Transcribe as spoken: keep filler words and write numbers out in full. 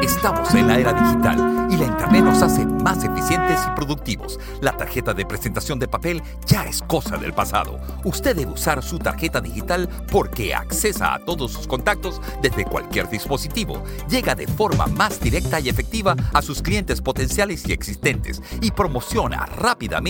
Estamos en la era digital y la Internet nos hace más eficientes y productivos. La tarjeta de presentación de papel ya es cosa del pasado. Usted debe usar su tarjeta digital porque accesa a todos sus contactos desde cualquier dispositivo. Llega de forma más directa y efectiva a sus clientes potenciales y existentes y promociona rápidamente